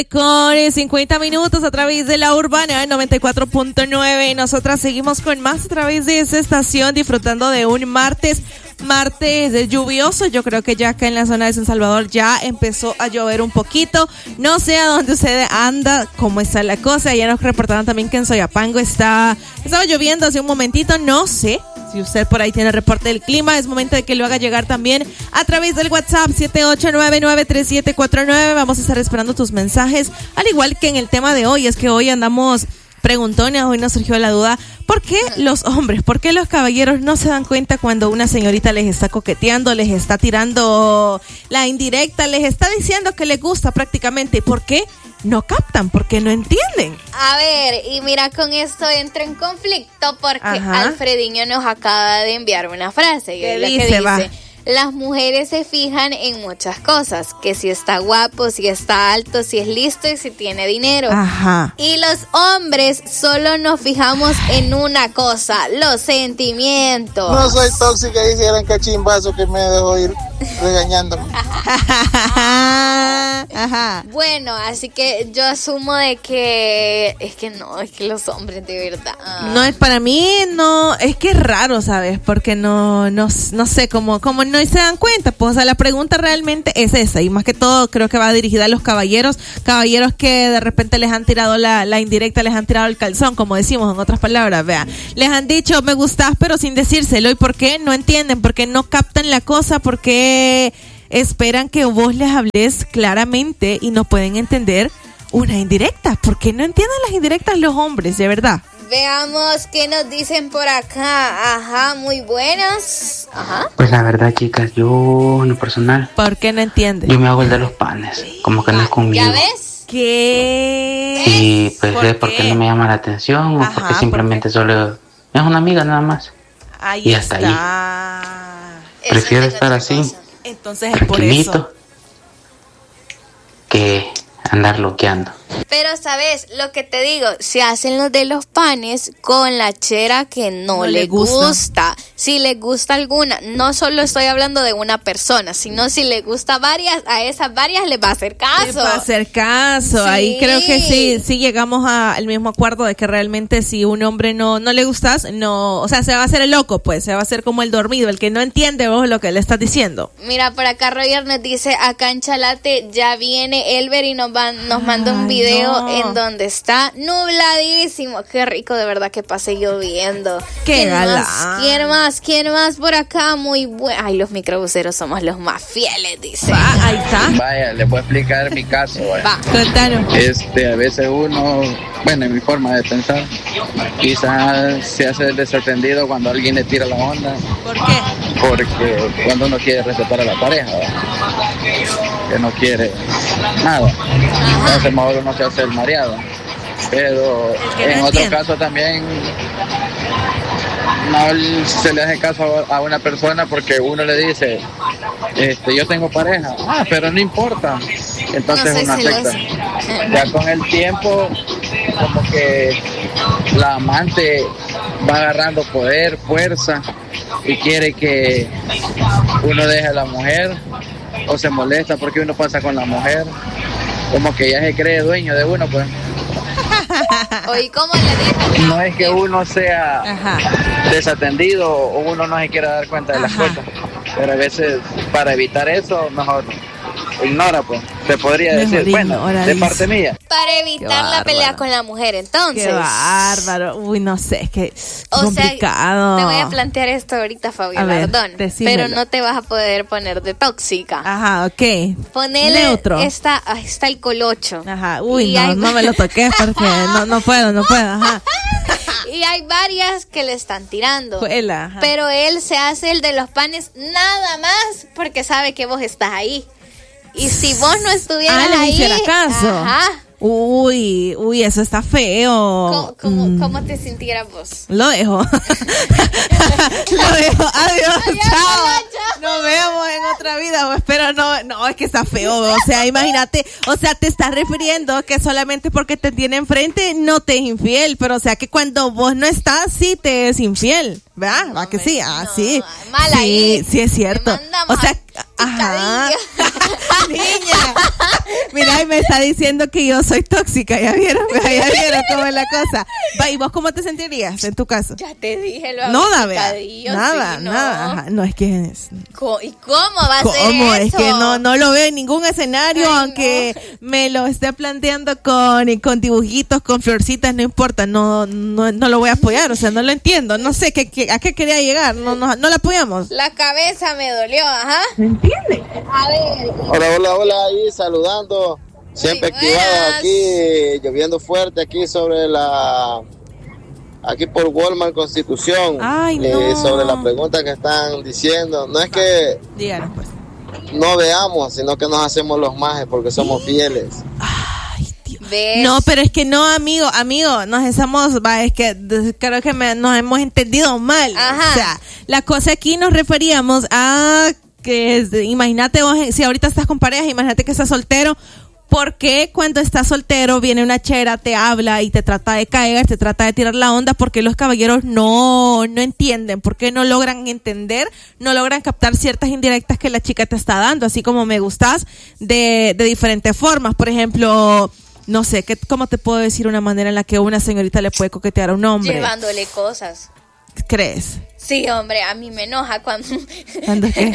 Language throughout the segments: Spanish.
Con 50 minutos a través de la Urbana 94.9. Nosotras seguimos con más a través de esa estación, disfrutando de un martes lluvioso. Yo creo que ya acá en la zona de San Salvador ya empezó a llover un poquito. No sé a dónde usted anda, cómo está la cosa. Ya nos reportaron también que en Soyapango estaba lloviendo hace un momentito. No sé si usted por ahí tiene el reporte del clima. Es momento de que lo haga llegar también a través del WhatsApp 78993749. Vamos a estar esperando tus mensajes, al igual que en el tema de hoy. Es que hoy andamos preguntones. Hoy nos surgió la duda: ¿por qué los hombres, por qué los caballeros no se dan cuenta cuando una señorita les está coqueteando, les está tirando la indirecta, les está diciendo que les gusta prácticamente? ¿Por qué no captan? ¿Por qué no entienden? A ver, y mira, con esto entra en conflicto porque Alfredinho nos acaba de enviar una frase. ¿Qué dice? Las mujeres se fijan en muchas cosas, que si está guapo, si está alto, si es listo y si tiene dinero. Ajá. Y los hombres solo nos fijamos en una cosa: los sentimientos. No soy tóxica, dijeron cachimbazo que me dejó ir regañándome. Ajá. Bueno, así que yo asumo de que es que los hombres de verdad. No es para mí, no, es que es raro, ¿sabes? Porque no sé, como no se dan cuenta. Pues, o sea, la pregunta realmente es esa, y más que todo creo que va dirigida a los caballeros que de repente les han tirado la indirecta, les han tirado el calzón, como decimos en otras palabras, vea. Les han dicho me gustás, pero sin decírselo. ¿Y por qué? No entienden, porque no captan la cosa, porque esperan que vos les hables claramente y no pueden entender una indirecta. ¿Por qué no entienden las indirectas los hombres, de verdad? Veamos qué nos dicen por acá. Ajá, muy buenas. Ajá. Pues la verdad, chicas, yo en lo personal, ¿por qué no entienden? yo me hago el de los panes, como que no es conmigo. ¿Ya ves? ¿Qué? Y pues es porque no me llama la atención, o porque simplemente solo es una amiga nada más. Ahí y hasta está. ahí. Prefiero estar así, entonces es por eso que andar loqueando. Pero, ¿sabes? Lo que te digo, se hacen los de los panes con la chera que no le gusta. Si le gusta alguna, no solo estoy hablando de una persona, sino si le gusta varias, a esas varias les va a hacer caso. Les va a hacer caso. Sí. Ahí creo que sí llegamos al mismo acuerdo de que realmente si un hombre no le gustas, no, o sea, se va a hacer el loco, pues, se va a hacer como el dormido, el que no entiende vos lo que le estás diciendo. Mira, por acá Roger nos dice, acá en Chalate ya viene Elber y nos manda un video en donde está nubladísimo. Qué rico, de verdad, que pase lloviendo. Qué galán. ¿Quién más por acá? Muy bueno. Ay, los microbuseros somos los más fieles, dice. Ahí está. Vaya, le puedo explicar mi caso. Va, contanos. A veces uno, bueno, en mi forma de pensar, quizás se hace el desatendido cuando alguien le tira la onda. ¿Por qué? Porque cuando uno quiere respetar a la pareja, que no quiere nada, entonces mejor uno se hace el mareado. Pero en otro caso también no se le hace caso a una persona porque uno le dice, yo tengo pareja, pero no importa, entonces uno acepta. Ya con el tiempo como que la amante va agarrando poder, fuerza, y quiere que uno deje a la mujer, o se molesta porque uno pasa con la mujer, como que ya se cree dueño de uno, pues. Oye, ¿cómo le dije? No es que uno sea desatendido o uno no se quiera dar cuenta de las cosas, pero a veces para evitar eso mejor ignora, pues, se podría decir, bueno, de parte mía. Para evitar la pelea con la mujer, entonces. Qué bárbaro. Uy, no sé, es que complicado. Te voy a plantear esto ahorita, Fabiola, perdón, pero no te vas a poder poner de tóxica. Ajá, ok. Ponele neutro. Está el colocho. Ajá, uy, no me lo toqué porque no puedo, ajá. Y hay varias que le están tirando. Ajá. Pero él se hace el de los panes nada más porque sabe que vos estás ahí. Y si vos no estuvieras le ahí, hiciera caso. Ajá. Uy, eso está feo. ¿Cómo te sintieras vos? Lo dejo. Lo dejo. Adiós, chao. Nos vemos en otra vida, pues, pero no, es que está feo. O sea, imagínate, o sea, te estás refiriendo que solamente porque te tiene enfrente no te es infiel, pero o sea que cuando vos no estás, sí te es infiel, ¿verdad? ¿Va que sí? Sí. Mal ahí. Sí, es cierto. O sea, Ajá. Niña. Mira, y me está diciendo que yo soy tóxica. Ya vieron cómo es la cosa. ¿Y vos cómo te sentirías en tu caso? Ya te dije lo no, nada. Ajá. No, es que es... ¿Y cómo va a ser eso? Es que no lo veo en ningún escenario. Ay, aunque me lo esté planteando con dibujitos, con florcitas, no importa. No lo voy a apoyar. O sea, no lo entiendo. No sé a qué quería llegar. No la apoyamos. La cabeza me dolió, ajá. ¿Me entiendes? A ver. Hola, ahí saludando. Siempre activado aquí, lloviendo fuerte aquí aquí por Walmart Constitución. Ay, no. Sobre la pregunta que están diciendo. No es que díganos, pues, no veamos, sino que nos hacemos los majes porque somos fieles. Ay, Dios. No, pero es que no, amigo, nos estamos, es que creo que nos hemos entendido mal. Ajá. O sea, la cosa aquí nos referíamos a que, imagínate vos, si ahorita estás con pareja, imagínate que estás soltero. ¿Por qué cuando estás soltero viene una chera, te habla y te trata de caer, te trata de tirar la onda? Porque los caballeros no entienden, porque no logran entender, no logran captar ciertas indirectas que la chica te está dando, así como me gustas de diferentes formas. Por ejemplo, no sé, ¿cómo te puedo decir una manera en la que una señorita le puede coquetear a un hombre? Llevándole cosas. ¿Crees? Sí, hombre, a mí me enoja cuando... ¿Cuándo qué?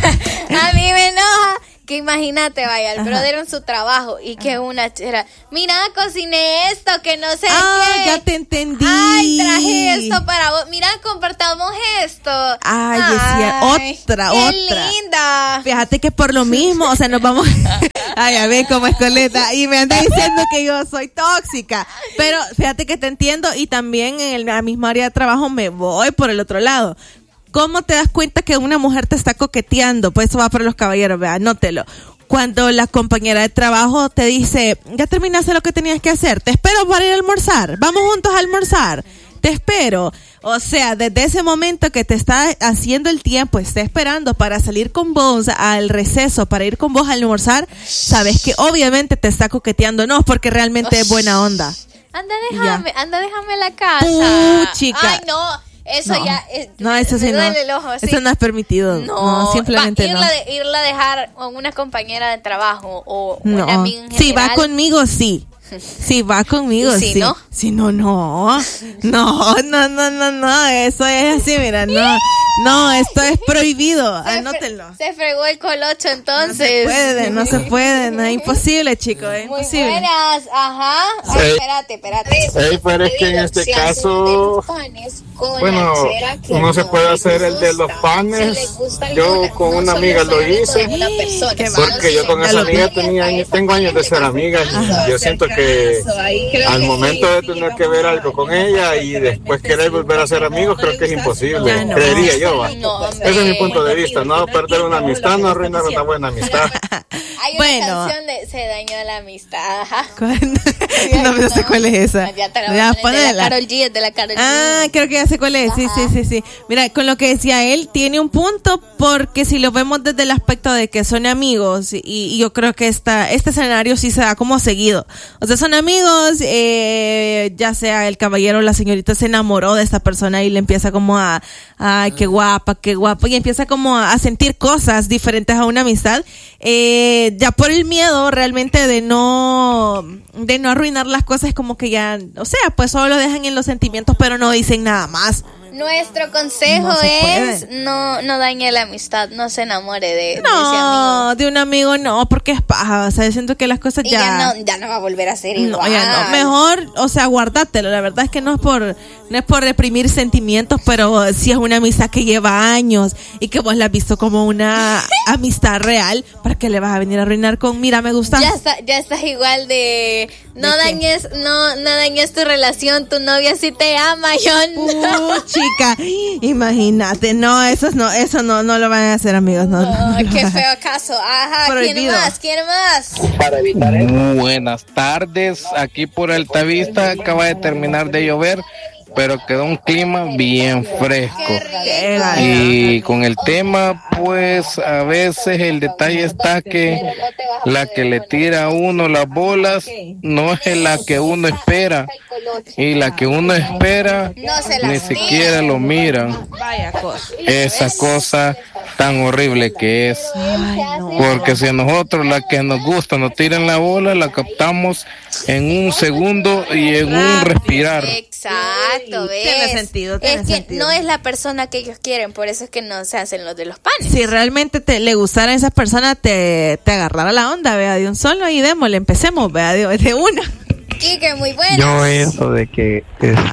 A mí me enoja que imagínate, vaya, el brother en su trabajo y que una chera, mira, cociné esto, que no sé qué. Ya te entendí. Ay, traje esto para vos. Mira, compartamos esto. Ay, otra. Qué linda. Fíjate que por lo mismo, o sea, nos vamos... Ay, a ver cómo es Coleta. Y me anda diciendo que yo soy tóxica. Pero fíjate que te entiendo y también en la misma área de trabajo me voy por el otro lado. ¿Cómo te das cuenta que una mujer te está coqueteando? Pues eso va para los caballeros, vea, anótelo. Cuando la compañera de trabajo te dice, ya terminaste lo que tenías que hacer, te espero para ir a almorzar, vamos juntos a almorzar, te espero. O sea, desde ese momento que te está haciendo el tiempo, está esperando para salir con vos al receso, para ir con vos a almorzar, sabes que obviamente te está coqueteando, no, porque realmente es buena onda. Anda, déjame la casa. Chica. Ay, no. Eso no, ya no, eso sí no. El ojo, sí. Eso no es permitido. No, simplemente irla a dejar a una compañera de trabajo o una amiga en general. Si va conmigo, sí. Sí, va conmigo, sí. ¿No? Sí, no. No, eso es así, mira, no, esto es prohibido, anótenlo. Se fregó el colocho entonces. No se puede, no es imposible, chicos, es imposible. Muy buenas, ajá. Ay, espérate. Sí, pero es que en este caso, bueno, uno se puede hacer el de los panes. Yo con una amiga lo hice, porque yo con esa amiga tengo años de ser amiga y yo siento que al momento de tener que ver algo con ella y después querer volver a ser amigos, creo que es imposible, creería yo. Ese es mi punto de vista, no perder una amistad, no arruinar una buena amistad. Hay una canción de Se dañó la amistad. No sé cuál es esa. Ya te la voy a de la Karol G, de la Karol G. Ah, creo que ya sé cuál es. Sí. Mira, con lo que decía él, tiene un punto, porque si lo vemos desde el aspecto de que son amigos, y yo creo que este escenario sí se da como seguido. O sea, son amigos, ya sea el caballero o la señorita se enamoró de esta persona y le empieza como ay, qué guapa, y empieza como a sentir cosas diferentes a una amistad, ya por el miedo realmente de no arruinar las cosas, como que ya, o sea, pues solo lo dejan en los sentimientos, pero no dicen nada más. Nuestro consejo es no dañe la amistad, no se enamore de ese amigo. De un amigo no, porque es paja, o sea, yo siento que las cosas ya no va a volver a ser igual. Ya no, mejor, o sea, guárdatelo, la verdad es que no es por reprimir sentimientos, pero si es una amistad que lleva años y que vos la has visto como una amistad real, ¿para qué le vas a venir a arruinar con, mira, me gusta? Ya estás igual de no dañes tu relación, tu novia sí te ama, John. Chica, imagínate, eso no lo van a hacer, amigos, no. Qué feo caso. Ajá, ¿quién más? Para evitar eso. Buenas tardes, aquí por Altavista acaba de terminar de llover. pero quedó un clima bien fresco. Y con el tema, pues a veces el detalle está que la que le tira a uno las bolas no es la que uno espera, y la que uno espera ni siquiera lo miran. Esa cosa tan horrible que es. Porque si a nosotros la que nos gusta nos tiran la bola, la captamos en un segundo y en un respirar. Exacto, ¿ves? Tiene sentido. No es la persona que ellos quieren, por eso es que no se hacen los de los panes. Si realmente le gustara a esa persona, te agarrara la onda, vea, de un solo y démosle, empecemos, vea, de una. Quique, muy bueno. Yo eso de que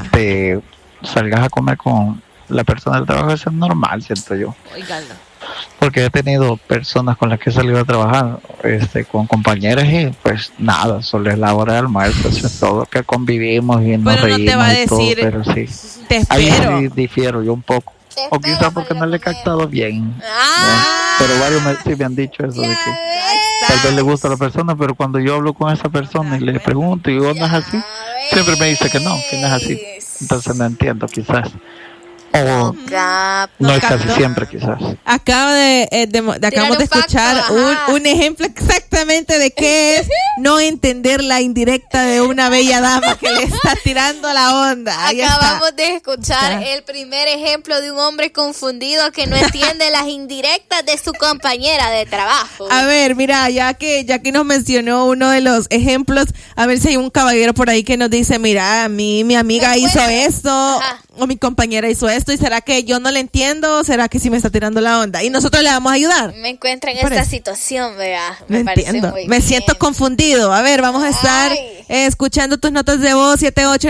salgas a comer con la persona del trabajo, eso es normal, siento yo. Oiganlo. Porque he tenido personas con las que he salido a trabajar, con compañeras, y pues nada, solo es la hora de almuerzo, eso es todo, que convivimos y nos reímos, no te va a decir, todo, pero sí, te espero. Ahí sí difiero yo un poco, o quizás porque no le he captado bien, pero varios sí me han dicho eso, de que tal vez le gusta a la persona, pero cuando yo hablo con esa persona y le pregunto, y ¿no es así? Siempre me dice que no es así, entonces no entiendo quizás. O no es casi siempre, quizás. Acabamos de escuchar un ejemplo exactamente de qué es no entender la indirecta de una bella dama que le está tirando la onda. Acabamos de escuchar el primer ejemplo de un hombre confundido que no entiende las indirectas de su compañera de trabajo. A ver, mira, ya que nos mencionó uno de los ejemplos, a ver si hay un caballero por ahí que nos dice, mira, a mí mi amiga hizo esto, o mi compañera hizo esto, y será que yo no le entiendo, o será que sí me está tirando la onda y nosotros le vamos a ayudar. Me encuentro en esta situación, vea, me entiendo, me siento confundido. A ver, vamos a estar escuchando tus notas de voz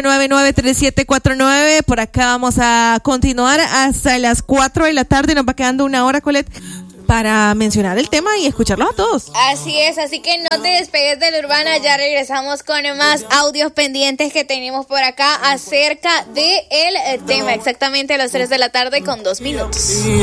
78993749. Por acá vamos a continuar hasta las 4 de la tarde, nos va quedando una hora, Colette, para mencionar el tema y escucharlos a todos. Así es, así que no te despegues de la Urbana, ya regresamos con más audios pendientes que tenemos por acá acerca del tema, exactamente a las 3 de la tarde con 2 minutos.